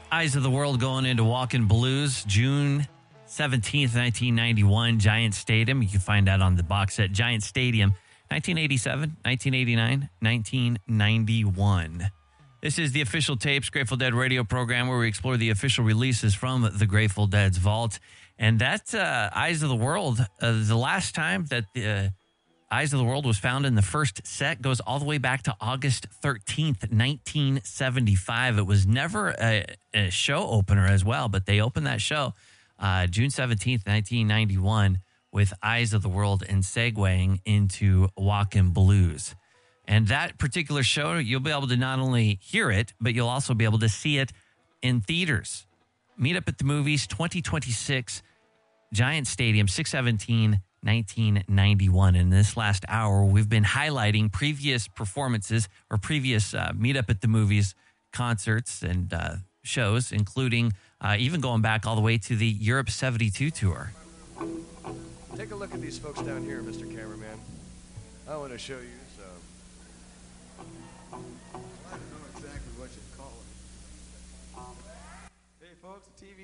Eyes of the World going into Walkin' Blues, June 17th, 1991, Giant Stadium. You can find that on the box set, Giant Stadium, 1987, 1989, 1991. This is the Official Tapes Grateful Dead radio program where we explore the official releases from the Grateful Dead's vault. And that Eyes of the World, the last time that the Eyes of the World was found in the first set goes all the way back to August 13th, 1975. It was never a show opener as well, but they opened that show June 17th, 1991 with Eyes of the World and segueing into Walkin' Blues. And that particular show, you'll be able to not only hear it, but you'll also be able to see it in theaters. Meet Up at the Movies 2026, Giant Stadium, 6/17, 1991. In this last hour, we've been highlighting previous performances or previous Meet Up at the Movies concerts and shows, including even going back all the way to the Europe 72 tour. Take a look at these folks down here, Mr. Cameraman. I want to show you some. I don't know exactly what you call it. Hey, folks, the TV